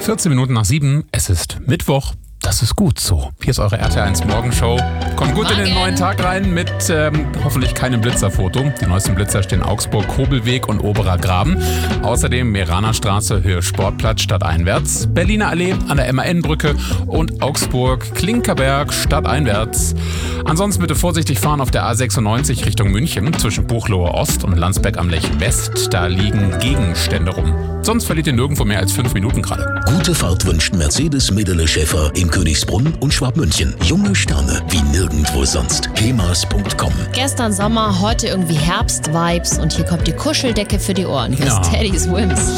14 Minuten nach 7. Es ist Mittwoch. Das ist gut so. Hier ist eure RTL1 Morgenshow. Kommt gut in den neuen Tag rein mit hoffentlich keinem Blitzerfoto. Die neuesten Blitzer stehen Augsburg, Kobelweg und Oberer Graben. Außerdem Meraner Straße, Höhe Sportplatz, stadteinwärts. Berliner Allee an der MAN-Brücke und Augsburg, Klinkerberg, stadteinwärts. Ansonsten bitte vorsichtig fahren auf der A96 Richtung München zwischen Buchloe Ost und Landsberg am Lech West. Da liegen Gegenstände rum. Sonst verliert ihr nirgendwo mehr als 5 Minuten gerade. Gute Fahrt wünscht Mercedes Medele Schäfer in Königsbrunn und Schwabmünchen. Junge Sterne wie nirgendwo sonst. kemas.com. Gestern Sommer, heute irgendwie Herbst-Vibes und hier kommt die Kuscheldecke für die Ohren. Hier ist Teddy Swims.